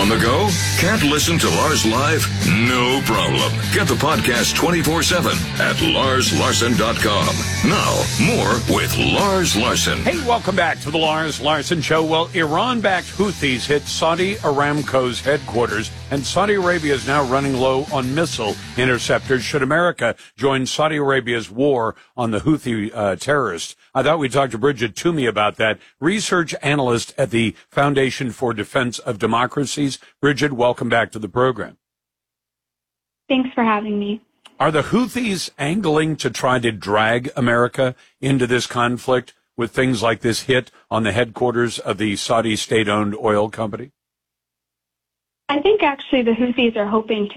On the go? Can't listen to Lars live? No problem. Get the podcast 24/7 at LarsLarson.com. Now, more with Lars Larson. Hey, welcome back to the Lars Larson Show. Well, Iran-backed Houthis hit Saudi Aramco's headquarters, and Saudi Arabia is now running low on missile interceptors should America join Saudi Arabia's war on the Houthi terrorists. I thought we'd talk to Bridget Toomey about that, research analyst at the Foundation for Defense of Democracies. Bridget, welcome back to the program. Thanks for having me. Are the Houthis angling to try to drag America into this conflict with things like this hit on the headquarters of the Saudi state-owned oil company? I think actually the Houthis are hoping to